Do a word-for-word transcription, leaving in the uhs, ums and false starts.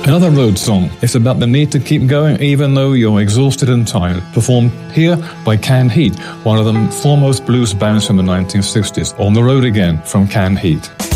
Another road song is about the need to keep going even though you're exhausted and tired, performed here by Canned Heat, one of the foremost blues bands from the nineteen sixties. On the road again from Canned Heat.